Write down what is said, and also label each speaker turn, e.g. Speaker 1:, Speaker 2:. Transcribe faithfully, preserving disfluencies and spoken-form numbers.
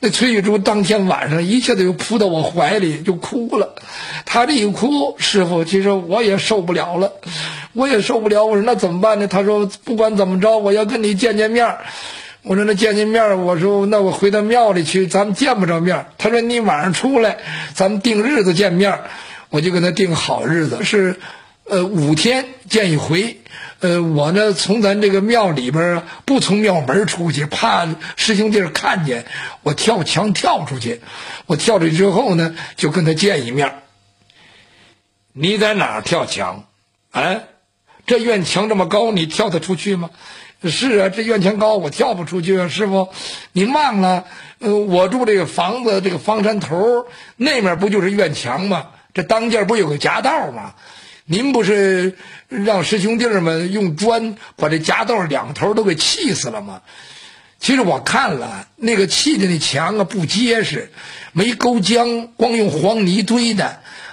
Speaker 1: 那崔玉珠当天晚上一下子就扑到我怀里就哭了。他这一哭，师傅，其实我也受不了了，我也受不了。我说那怎么办呢？他说不管怎么着，我要跟你见见面。我说那见见面，我说那我回到庙里去，咱们见不着面。他说你晚上出来，咱们定日子见面。我就跟他定好日子，是呃五天见一回。呃，我呢从咱这个庙里边不从庙门出去，怕师兄弟看见，我跳墙跳出去。我跳出去之后呢，就跟他见一面。你在哪儿跳墙？啊，这院墙这么高，你跳得出去吗？是啊，这院墙高，我跳不出去啊，师傅，您忘了？呃，我住这个房子，这个房山头那面不就是院墙吗？这当间不有个夹道吗？您不是让师兄弟们用砖把这夹道两头都给砌死了吗？其实我看了那个砌的那墙啊，不结实，没勾浆，光用黄泥堆的。